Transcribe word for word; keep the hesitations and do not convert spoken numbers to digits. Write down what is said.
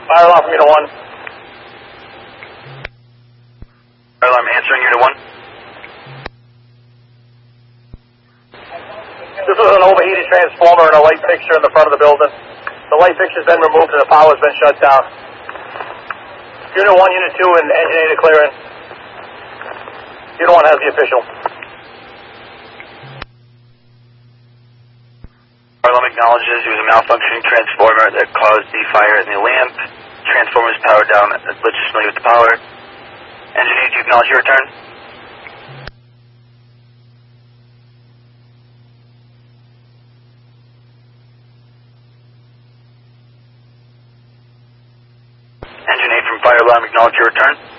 Fire alarm from Unit one. Fire alarm answering Unit one. This was an overheated transformer and a light fixture in the front of the building. The light fixture's been removed and the power's been shut down. Unit one, Unit two, and engineer to clear in. Unit one has the official. Fire alarm acknowledges there was a malfunctioning transformer that caused the fire in the lamp. Transformer is powered down. Let's just familiar with the power. Engineer, do you acknowledge your return? Engineer from fire alarm, acknowledge your return.